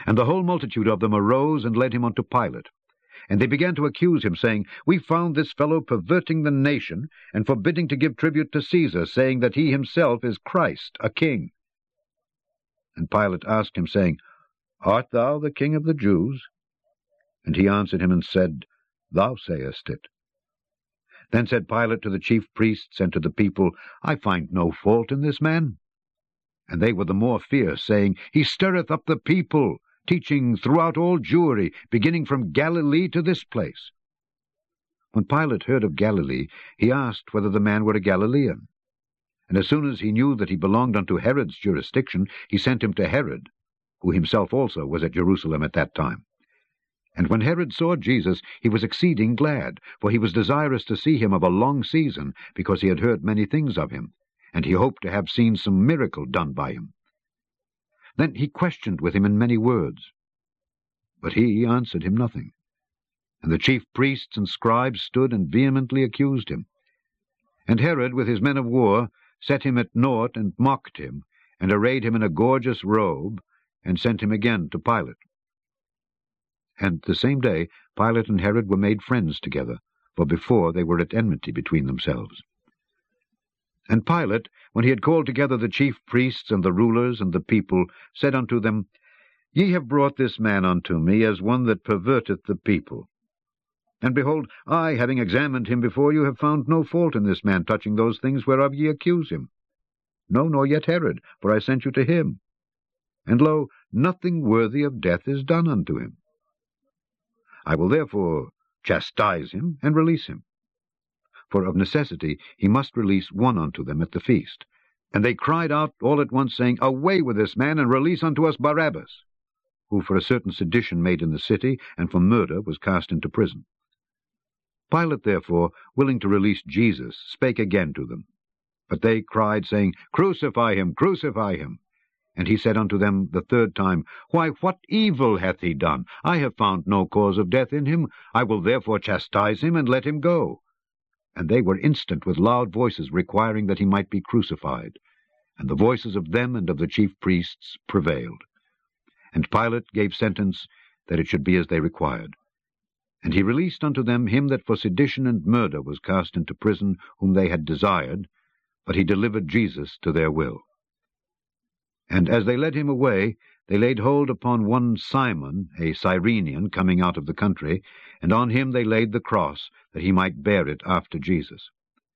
And the whole multitude of them arose and led him unto Pilate. And they began to accuse him, saying, We found this fellow perverting the nation, and forbidding to give tribute to Caesar, saying that he himself is Christ, a king. And Pilate asked him, saying, Art thou the king of the Jews? And he answered him and said, Thou sayest it. Then said Pilate to the chief priests and to the people, I find no fault in this man. And they were the more fierce, saying, He stirreth up the people, teaching throughout all Jewry, beginning from Galilee to this place. When Pilate heard of Galilee, he asked whether the man were a Galilean. And as soon as he knew that he belonged unto Herod's jurisdiction, he sent him to Herod, who himself also was at Jerusalem at that time. And when Herod saw Jesus, he was exceeding glad, for he was desirous to see him of a long season, because he had heard many things of him, and he hoped to have seen some miracle done by him. Then he questioned with him in many words. But he answered him nothing. And the chief priests and scribes stood and vehemently accused him. And Herod, with his men of war, set him at naught and mocked him, and arrayed him in a gorgeous robe, and sent him again to Pilate. And the same day Pilate and Herod were made friends together, for before they were at enmity between themselves. And Pilate, when he had called together the chief priests and the rulers and the people, said unto them, Ye have brought this man unto me as one that perverteth the people. And behold, I, having examined him before you, have found no fault in this man touching those things whereof ye accuse him. No, nor yet Herod, for I sent you to him. And lo, nothing worthy of death is done unto him. I will therefore chastise him and release him. For of necessity he must release one unto them at the feast. And they cried out all at once, saying, Away with this man, and release unto us Barabbas, who for a certain sedition made in the city, and for murder was cast into prison. Pilate therefore, willing to release Jesus, spake again to them. But they cried, saying, Crucify him, crucify him. And he said unto them the third time, Why, what evil hath he done? I have found no cause of death in him. I will therefore chastise him, and let him go. And they were instant with loud voices, requiring that he might be crucified. And the voices of them and of the chief priests prevailed. And Pilate gave sentence that it should be as they required. And he released unto them him that for sedition and murder was cast into prison, whom they had desired, but he delivered Jesus to their will. And as they led him away, they laid hold upon one Simon, a Cyrenian, coming out of the country, and on him they laid the cross, that he might bear it after Jesus.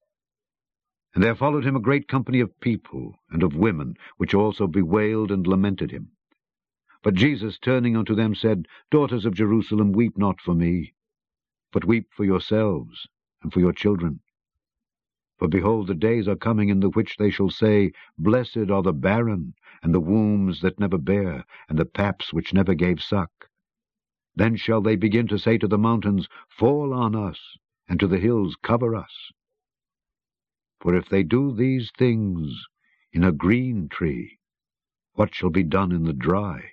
And there followed him a great company of people and of women, which also bewailed and lamented him. But Jesus, turning unto them, said, Daughters of Jerusalem, weep not for me, but weep for yourselves and for your children. For behold, the days are coming in the which they shall say, Blessed are the barren, and the wombs that never bare, and the paps which never gave suck. Then shall they begin to say to the mountains, Fall on us, and to the hills, Cover us. For if they do these things in a green tree, what shall be done in the dry?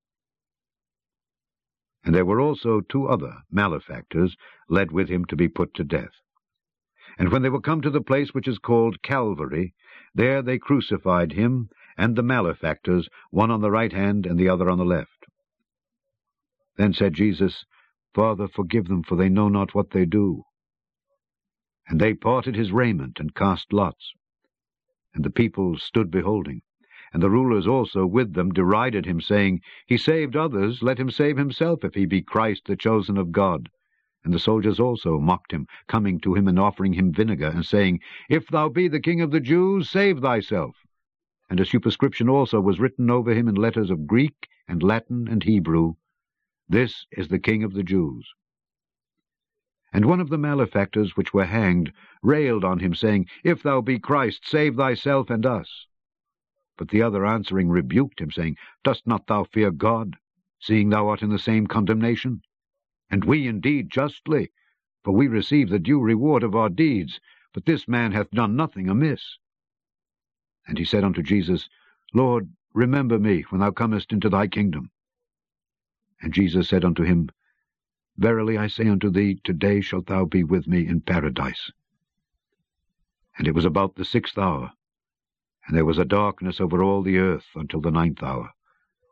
And there were also 2 other malefactors led with him to be put to death. And when they were come to the place which is called Calvary, there they crucified him and the malefactors, one on the right hand and the other on the left. Then said Jesus, Father, forgive them, for they know not what they do. And they parted his raiment, and cast lots. And the people stood beholding. And the rulers also with them derided him, saying, He saved others, let him save himself, if he be Christ, the chosen of God. And the soldiers also mocked him, coming to him and offering him vinegar, and saying, If thou be the King of the Jews, save thyself. And a superscription also was written over him in letters of Greek and Latin and Hebrew, This is the King of the Jews. And one of the malefactors which were hanged railed on him, saying, If thou be Christ, save thyself and us. But the other answering rebuked him, saying, Dost not thou fear God, seeing thou art in the same condemnation? And we indeed justly, for we receive the due reward of our deeds, but this man hath done nothing amiss. And he said unto Jesus, Lord, remember me when thou comest into thy kingdom. And Jesus said unto him, Verily I say unto thee, today shalt thou be with me in paradise. And it was about the 6th hour, and there was a darkness over all the earth until the 9th hour.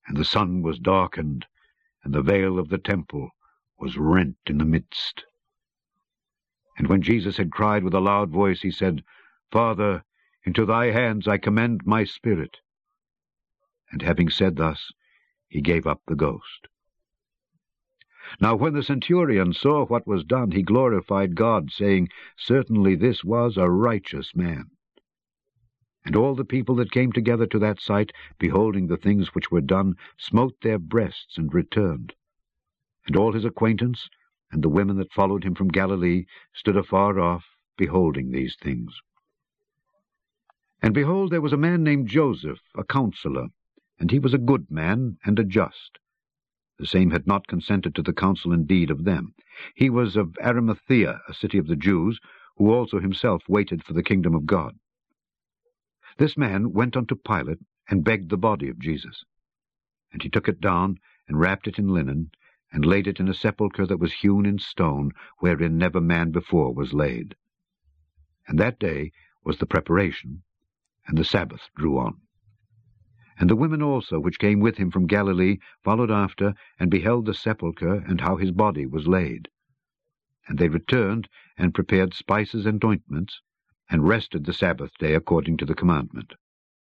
And the sun was darkened, and the veil of the temple was rent in the midst. And when Jesus had cried with a loud voice, he said, Father, into thy hands I commend my spirit. And having said thus, he gave up the ghost. Now when the centurion saw what was done, he glorified God, saying, Certainly this was a righteous man. And all the people that came together to that sight, beholding the things which were done, smote their breasts and returned. And all his acquaintance, and the women that followed him from Galilee, stood afar off, beholding these things. And behold, there was a man named Joseph, a counselor, and he was a good man and a just. The same had not consented to the counsel and deed of them. He was of Arimathea, a city of the Jews, who also himself waited for the kingdom of God. This man went unto Pilate, and begged the body of Jesus. And he took it down, and wrapped it in linen, and laid it in a sepulchre that was hewn in stone, wherein never man before was laid. And that day was the preparation, and the Sabbath drew on. And the women also, which came with him from Galilee, followed after, and beheld the sepulchre, and how his body was laid. And they returned, and prepared spices and ointments, and rested the Sabbath day according to the commandment.